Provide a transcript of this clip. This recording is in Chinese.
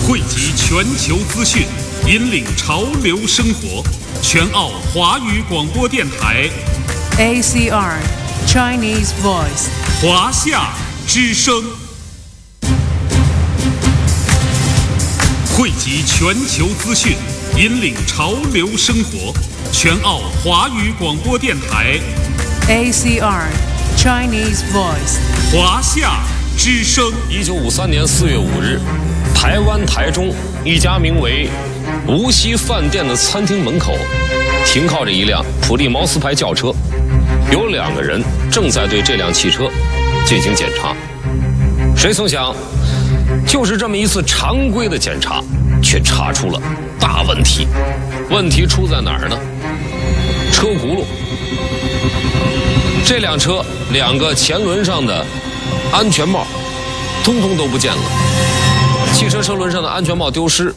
汇集全球资讯，引领潮流生活。全澳华语广播电台 ACR Chinese Voice 华夏之声，汇集全球资讯，引领潮流生活。全澳华语广播电台 ACR Chinese Voice 华夏之声。 1953年4月5日，台湾台中一家名为无锡饭店的餐厅门口，停靠着一辆普利茅斯牌轿车，有2个人正在对这辆汽车进行检查。谁曾想，就是这么一次常规的检查，却查出了大问题。问题出在哪儿呢？车轱辘。这辆车2个前轮上的安全帽通通都不见了，汽车车轮上的安全帽丢失，